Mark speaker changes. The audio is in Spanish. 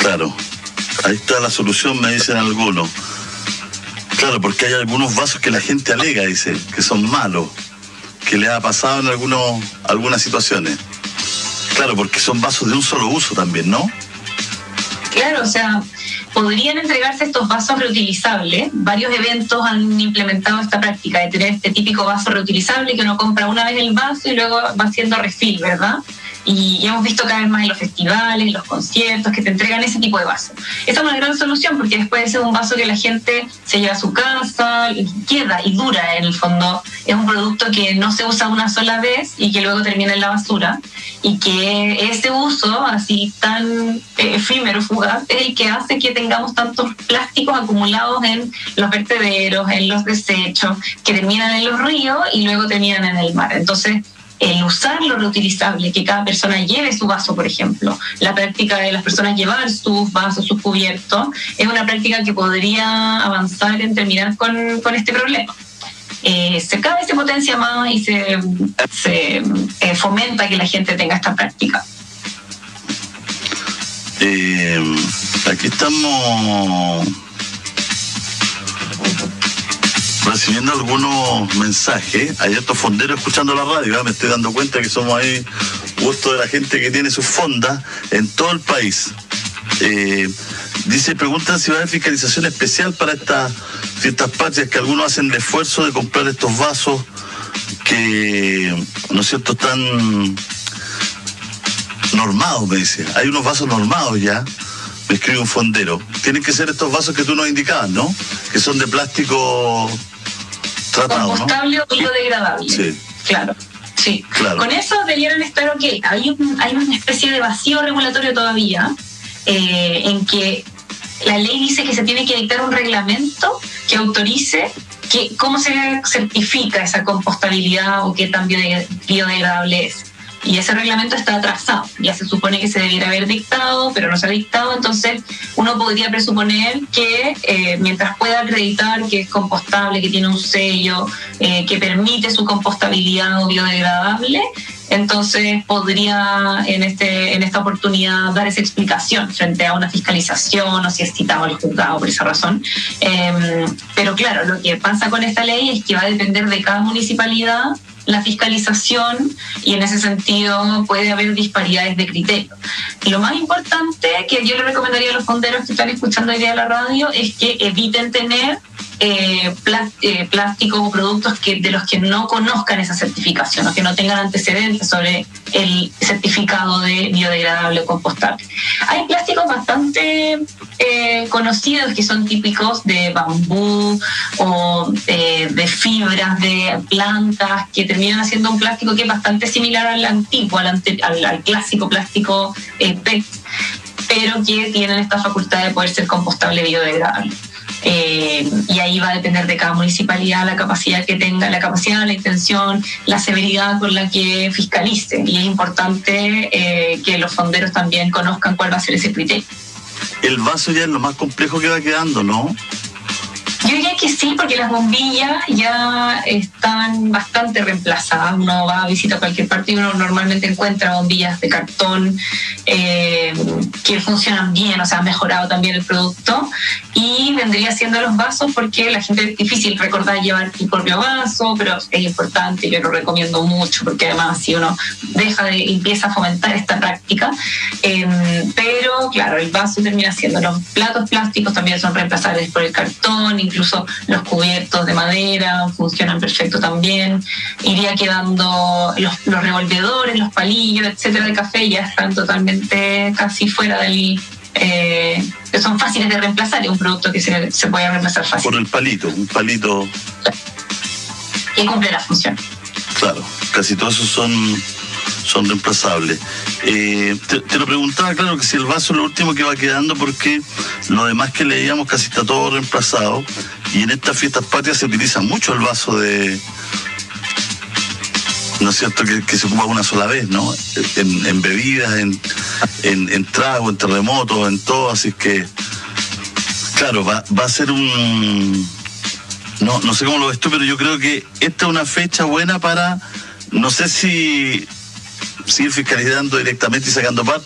Speaker 1: Claro, ahí está la solución, me dicen algunos. Claro, porque hay algunos vasos que la gente alega, dice, que son malos, que le ha pasado en algunas situaciones. Claro, porque son vasos de un solo uso también, ¿no?
Speaker 2: Claro, o sea, podrían entregarse estos vasos reutilizables. Varios eventos han implementado esta práctica de tener este típico vaso reutilizable que uno compra una vez el vaso y luego va haciendo refill, ¿verdad? Y hemos visto cada vez más en los festivales, en los conciertos, que te entregan ese tipo de vaso. Esta es una gran solución porque después ese es un vaso que la gente se lleva a su casa, y queda y dura en el fondo. Es un producto que no se usa una sola vez y que luego termina en la basura. Y que ese uso así tan efímero, fugaz, es el que hace que tengamos tantos plásticos acumulados en los vertederos, en los desechos, que terminan en los ríos y luego terminan en el mar. Entonces, el usar lo reutilizable, que cada persona lleve su vaso, por ejemplo, la práctica de las personas llevar sus vasos, sus cubiertos, es una práctica que podría avanzar en terminar con este problema. Cada vez se potencia más y se fomenta que la gente tenga esta práctica.
Speaker 1: Aquí estamos recibiendo algunos mensajes. Hay estos fonderos escuchando la radio, ¿eh? Me estoy dando cuenta que somos ahí gusto de la gente que tiene sus fondas en todo el país. Preguntan si va a haber fiscalización especial para estas fiestas patrias, que algunos hacen el esfuerzo de comprar estos vasos que, ¿no es cierto?, están normados, me dice. Hay unos vasos normados ya, me escribe un fondero. Tienen que ser estos vasos que tú nos indicabas, ¿no? Que son de plástico tratado,
Speaker 2: compostable, ¿no? O biodegradable.
Speaker 1: Sí.
Speaker 2: Claro. Sí.
Speaker 1: Claro.
Speaker 2: Con eso debieran estar ok. Hay una especie de vacío regulatorio todavía, en que la ley dice que se tiene que dictar un reglamento que autorice cómo se certifica esa compostabilidad o qué tan biodegradable es. Y ese reglamento está atrasado. Ya se supone que se debiera haber dictado, pero no se ha dictado. Entonces, uno podría presuponer que mientras pueda acreditar que es compostable, que tiene un sello, que permite su compostabilidad o biodegradable, entonces podría en esta oportunidad dar esa explicación frente a una fiscalización o si es citado al juzgado por esa razón. Pero claro, lo que pasa con esta ley es que va a depender de cada municipalidad la fiscalización y en ese sentido puede haber disparidades de criterio. Lo más importante que yo le recomendaría a los fonderos que están escuchando hoy día la radio es que eviten tener plásticos o productos de los que no conozcan esa certificación o que no tengan antecedentes sobre el certificado de biodegradable o compostable. Hay plásticos bastante conocidos que son típicos de bambú o de fibras de plantas que terminan haciendo un plástico que es bastante similar al antiguo, al clásico plástico PET, pero que tienen esta facultad de poder ser compostable biodegradable. Y ahí va a depender de cada municipalidad la capacidad que tenga, la capacidad, la intención, la severidad con la que fiscalice. Y es importante que los fonderos también conozcan cuál va a ser ese criterio.
Speaker 1: El vaso ya es lo más complejo que va quedando, ¿no?
Speaker 2: Yo diría que sí, porque las bombillas ya están bastante reemplazadas. Uno va a visitar cualquier parte y uno normalmente encuentra bombillas de cartón que funcionan bien, o sea, ha mejorado también el producto. Y vendría siendo los vasos porque la gente es difícil recordar llevar tu propio vaso, pero es importante, yo lo recomiendo mucho porque además si uno empieza a fomentar esta práctica. Pero claro, el vaso termina siendo, los platos plásticos también son reemplazables por el cartón, incluso los cubiertos de madera funcionan perfecto también. Iría quedando los revolvedores, los palillos, etcétera, de café ya están totalmente casi fuera del... que son fáciles de reemplazar, es un producto que se puede reemplazar fácil.
Speaker 1: Por el palito, un palito...
Speaker 2: Que cumple la función.
Speaker 1: Claro, casi todos esos son reemplazables. Te lo preguntaba, claro, que si el vaso es lo último que va quedando, porque lo demás que leíamos casi está todo reemplazado, y en estas fiestas patrias se utiliza mucho el vaso de... ¿No es cierto? Que se ocupa una sola vez, ¿no? En bebidas, en trago, en terremotos, en todo, así que... Claro, va a ser un... No sé cómo lo ves tú, pero yo creo que esta es una fecha buena para... No sé si ir fiscalizando directamente y sacando parte,